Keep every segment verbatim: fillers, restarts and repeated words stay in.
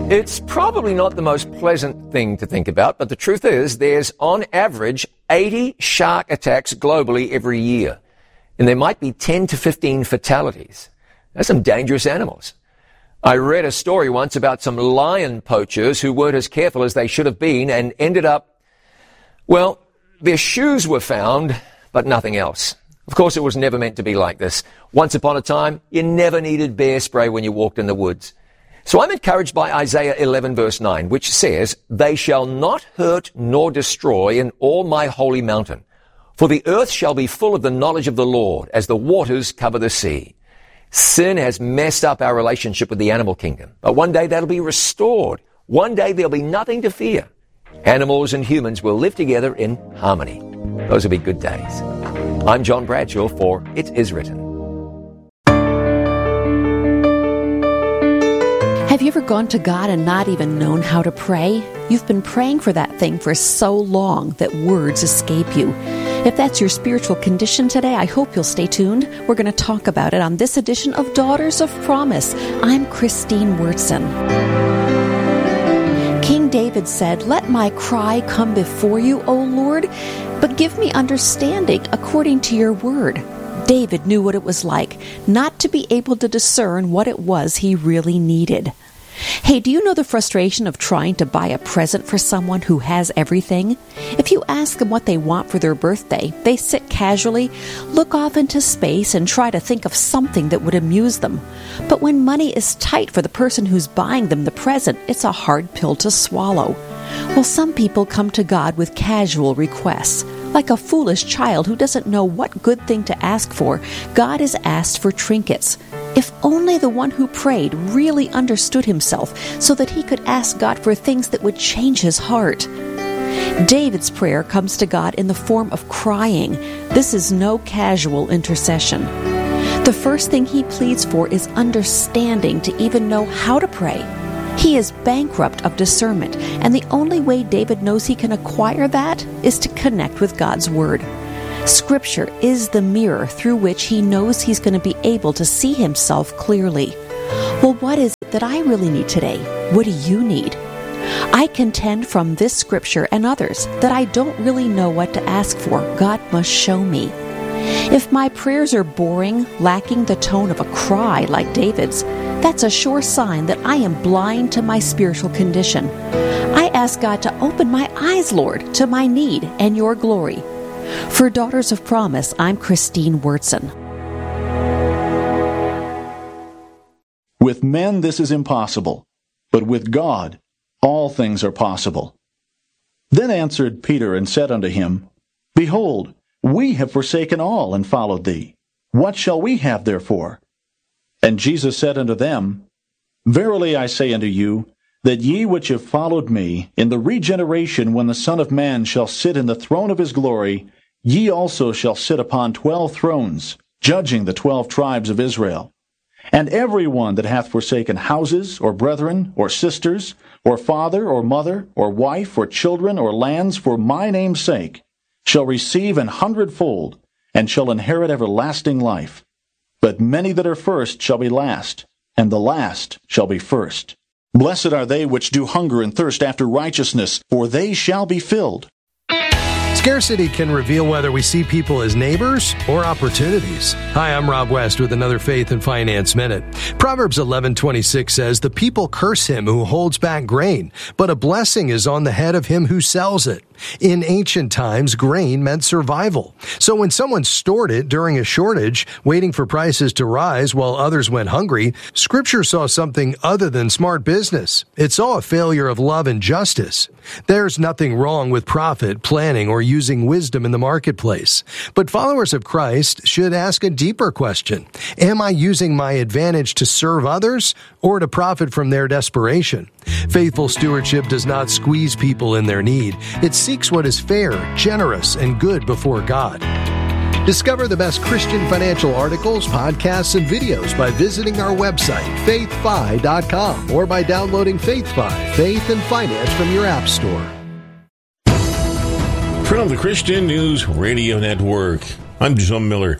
It's probably not the most pleasant thing to think about, but the truth is there's on average eighty shark attacks globally every year. And there might be ten to fifteen fatalities. That's some dangerous animals. I read a story once about some lion poachers who weren't as careful as they should have been and ended up, well, their shoes were found, but nothing else. Of course, it was never meant to be like this. Once upon a time, you never needed bear spray when you walked in the woods. So I'm encouraged by Isaiah eleven verse nine, which says, "They shall not hurt nor destroy in all my holy mountain. For the earth shall be full of the knowledge of the Lord, as the waters cover the sea." Sin has messed up our relationship with the animal kingdom. But one day that'll be restored. One day there'll be nothing to fear. Animals and humans will live together in harmony. Those will be good days. I'm John Bradshaw for It Is Written. Have you ever gone to God and not even known how to pray? You've been praying for that thing for so long that words escape you. If that's your spiritual condition today, I hope you'll stay tuned. We're going to talk about it on this edition of Daughters of Promise. I'm Christine Wurtson. King David said, "Let my cry come before you, O Lord, but give me understanding according to your word." David knew what it was like not to be able to discern what it was he really needed. Hey, do you know the frustration of trying to buy a present for someone who has everything? If you ask them what they want for their birthday, they sit casually, look off into space, and try to think of something that would amuse them. But when money is tight for the person who's buying them the present, it's a hard pill to swallow. Well, some people come to God with casual requests. Like a foolish child who doesn't know what good thing to ask for, God is asked for trinkets. If only the one who prayed really understood himself so that he could ask God for things that would change his heart. David's prayer comes to God in the form of crying. This is no casual intercession. The first thing he pleads for is understanding to even know how to pray. He is bankrupt of discernment, and the only way David knows he can acquire that is to connect with God's Word. Scripture is the mirror through which he knows he's going to be able to see himself clearly. Well, what is it that I really need today? What do you need? I contend from this scripture and others that I don't really know what to ask for. God must show me. If my prayers are boring, lacking the tone of a cry like David's, that's a sure sign that I am blind to my spiritual condition. I ask God to open my eyes, Lord, to my need and your glory. For Daughters of Promise, I'm Christine Wurtson. With men this is impossible, but with God all things are possible. Then answered Peter and said unto him, Behold, we have forsaken all and followed thee. What shall we have therefore? And Jesus said unto them, Verily I say unto you, that ye which have followed me, in the regeneration when the Son of Man shall sit in the throne of his glory, ye also shall sit upon twelve thrones, judging the twelve tribes of Israel. And every one that hath forsaken houses, or brethren, or sisters, or father, or mother, or wife, or children, or lands, for my name's sake, shall receive an hundredfold, and shall inherit everlasting life. But many that are first shall be last, and the last shall be first. Blessed are they which do hunger and thirst after righteousness, for they shall be filled. Scarcity can reveal whether we see people as neighbors or opportunities. Hi, I'm Rob West with another Faith and Finance Minute. Proverbs eleven twenty-six says, The people curse him who holds back grain, but a blessing is on the head of him who sells it. In ancient times, grain meant survival. So when someone stored it during a shortage, waiting for prices to rise while others went hungry, Scripture saw something other than smart business. It saw a failure of love and justice. There's nothing wrong with profit, planning, or using wisdom in the marketplace. But followers of Christ should ask a deeper question. Am I using my advantage to serve others or to profit from their desperation? Faithful stewardship does not squeeze people in their need. It seeks what is fair, generous, and good before God. Discover the best Christian financial articles, podcasts, and videos by visiting our website, faith fi dot com, or by downloading FaithFi, Faith and Finance from your app store. From the Christian News Radio Network, I'm John Miller.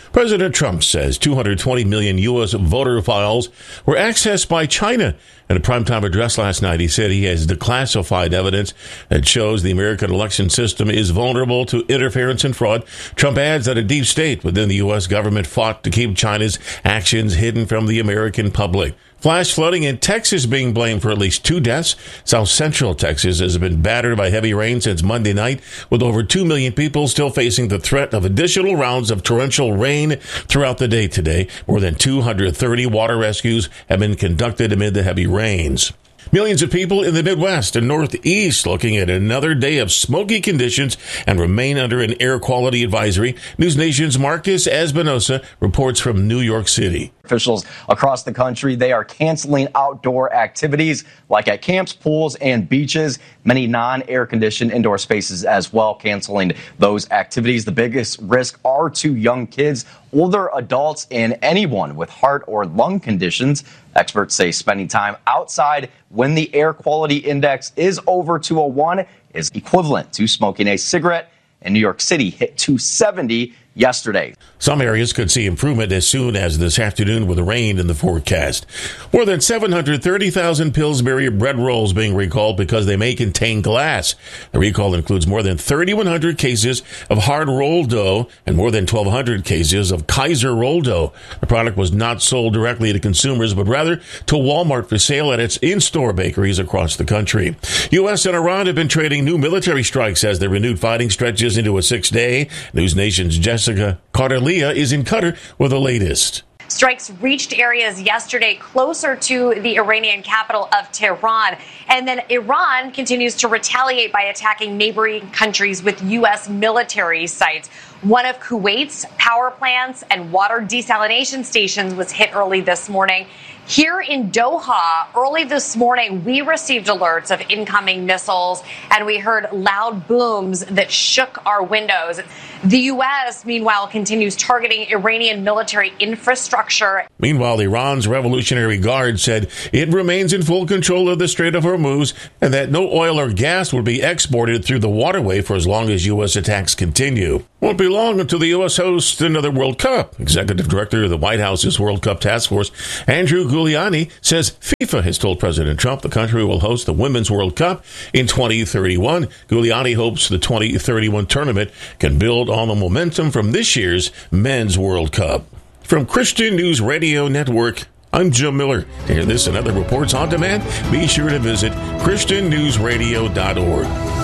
President Trump says two hundred twenty million U S voter files were accessed by China. In a primetime address last night, he said he has declassified evidence that shows the American election system is vulnerable to interference and fraud. Trump adds that a deep state within the U S government fought to keep China's actions hidden from the American public. Flash flooding in Texas being blamed for at least two deaths. South Central Texas has been battered by heavy rain since Monday night, with over two million people still facing the threat of additional rounds of torrential rain throughout the day today. More than two hundred thirty water rescues have been conducted amid the heavy rains. Millions of people in the Midwest and Northeast looking at another day of smoky conditions and remain under an air quality advisory. News Nation's Marcus Espinosa reports from New York City. Officials across the country, they are canceling outdoor activities like at camps, pools, and beaches. Many non-air-conditioned indoor spaces as well canceling those activities. The biggest risk are to young kids, older adults, and anyone with heart or lung conditions. Experts say spending time outside when the air quality index is over two oh one is equivalent to smoking a cigarette. And New York City hit two seventy yesterday. Some areas could see improvement as soon as this afternoon with rain in the forecast. More than seven hundred thirty thousand Pillsbury bread rolls being recalled because they may contain glass. The recall includes more than thirty-one hundred cases of hard rolled dough and more than twelve hundred cases of Kaiser rolled dough. The product was not sold directly to consumers, but rather to Walmart for sale at its in-store bakeries across the country. U S and Iran have been trading new military strikes as their renewed fighting stretches into a sixth day. News Nation's Jessica Carter-Leah is in Qatar with the latest. Strikes reached areas yesterday closer to the Iranian capital of Tehran. And then Iran continues to retaliate by attacking neighboring countries with U S military sites. One of Kuwait's power plants and water desalination stations was hit early this morning. Here in Doha, early this morning, we received alerts of incoming missiles, and we heard loud booms that shook our windows. The U S, meanwhile, continues targeting Iranian military infrastructure. Meanwhile, Iran's Revolutionary Guard said it remains in full control of the Strait of Hormuz and that no oil or gas will be exported through the waterway for as long as U S attacks continue. Won't be long until the U S hosts another World Cup. Executive Director of the White House's World Cup Task Force, Andrew Giuliani, says FIFA has told President Trump the country will host the Women's World Cup in twenty thirty-one. Giuliani hopes the twenty thirty-one tournament can build on the momentum from this year's Men's World Cup. From Christian News Radio Network, I'm Jim Miller. To hear this and other reports on demand, be sure to visit christian news radio dot org.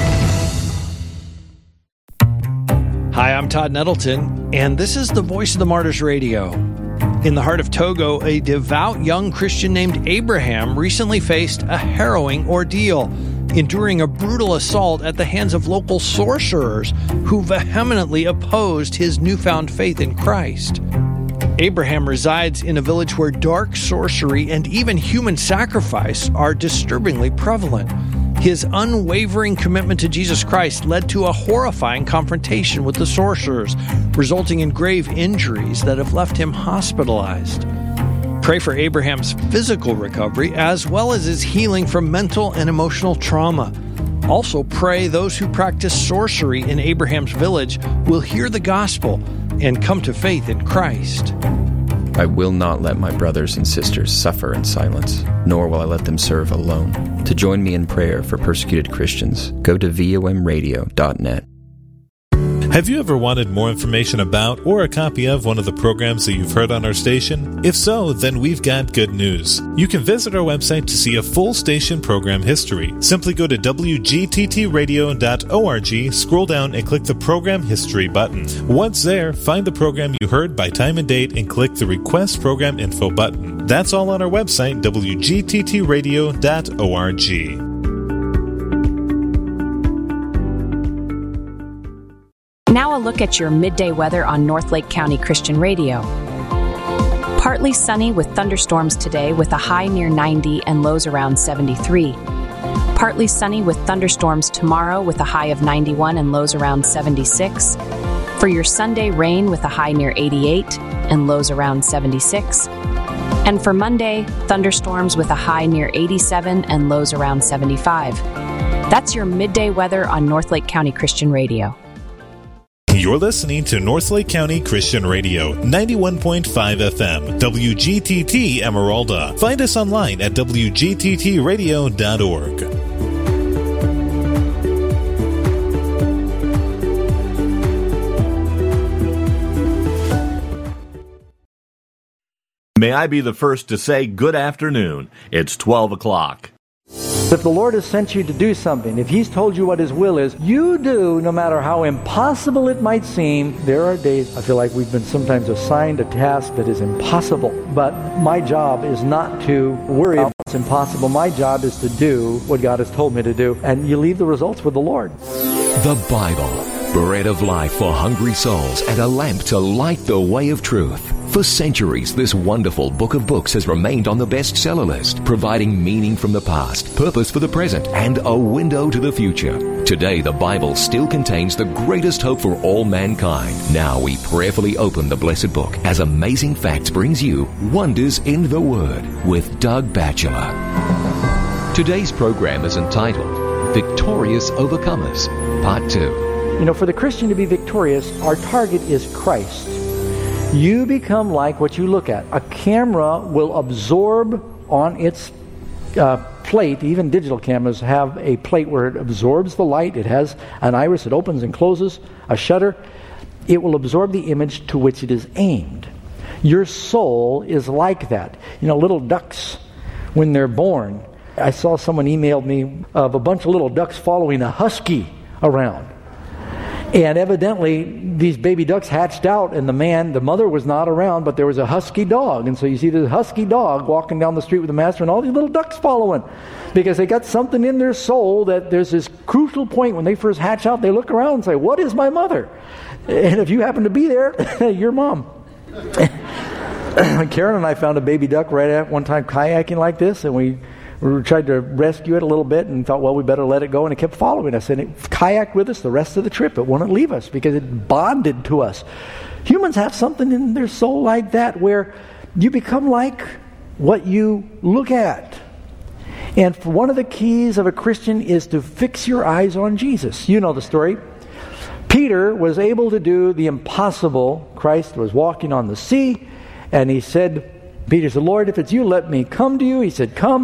Hi, I'm Todd Nettleton, and this is the Voice of the Martyrs Radio. In the heart of Togo, a devout young Christian named Abraham recently faced a harrowing ordeal, enduring a brutal assault at the hands of local sorcerers who vehemently opposed his newfound faith in Christ. Abraham resides in a village where dark sorcery and even human sacrifice are disturbingly prevalent. His unwavering commitment to Jesus Christ led to a horrifying confrontation with the sorcerers, resulting in grave injuries that have left him hospitalized. Pray for Abraham's physical recovery as well as his healing from mental and emotional trauma. Also pray those who practice sorcery in Abraham's village will hear the gospel and come to faith in Christ. I will not let my brothers and sisters suffer in silence, nor will I let them serve alone. To join me in prayer for persecuted Christians, go to vom radio dot net. Have you ever wanted more information about or a copy of one of the programs that you've heard on our station? If so, then we've got good news. You can visit our website to see a full station program history. Simply go to w g t t radio dot org, scroll down and click the Program History button. Once there, find the program you heard by time and date and click the Request Program Info button. That's all on our website, w g t t radio dot org. Now a look at your midday weather on Northlake County Christian Radio. Partly sunny with thunderstorms today with a high near ninety and lows around seventy-three. Partly sunny with thunderstorms tomorrow with a high of ninety-one and lows around seventy-six. For your Sunday, rain with a high near eighty-eight and lows around seventy-six. And for Monday, thunderstorms with a high near eighty-seven and lows around seventy-five. That's your midday weather on Northlake County Christian Radio. You're listening to Northlake County Christian Radio, ninety-one point five F M, W G T T Emeralda. Find us online at W G T T radio dot org. May I be the first to say good afternoon. It's twelve o'clock. If the Lord has sent you to do something, if He's told you what His will is, you do, no matter how impossible it might seem. There are days I feel like we've been sometimes assigned a task that is impossible. But my job is not to worry about what's impossible. My job is to do what God has told me to do. And you leave the results with the Lord. The Bible, bread of life for hungry souls and a lamp to light the way of truth. For centuries, this wonderful book of books has remained on the bestseller list, providing meaning from the past, purpose for the present, and a window to the future. Today, the Bible still contains the greatest hope for all mankind. Now we prayerfully open the blessed book as Amazing Facts brings you Wonders in the Word with Doug Batchelor. Today's program is entitled Victorious Overcomers, Part two. You know, for the Christian to be victorious, our target is Christ. You become like what you look at. A camera will absorb on its uh, plate, even digital cameras have a plate where it absorbs the light. It has an iris, it opens and closes, a shutter. It will absorb the image to which it is aimed. Your soul is like that. You know, little ducks, when they're born, I saw someone emailed me of a bunch of little ducks following a husky around. And evidently, these baby ducks hatched out, and the man, the mother was not around, but there was a husky dog. And so you see this husky dog walking down the street with the master, and all these little ducks following. Because they got something in their soul that there's this crucial point when they first hatch out, they look around and say, what is my mother? And if you happen to be there, your mom. Karen and I found a baby duck right at one time kayaking like this, and we... We tried to rescue it a little bit and thought, well, we better let it go. And it kept following us. And it kayaked with us the rest of the trip. It wouldn't leave us because it bonded to us. Humans have something in their soul like that where you become like what you look at. And one of the keys of a Christian is to fix your eyes on Jesus. You know the story. Peter was able to do the impossible. Christ was walking on the sea. And he said, Peter said, Lord, if it's you, let me come to you. He said, come.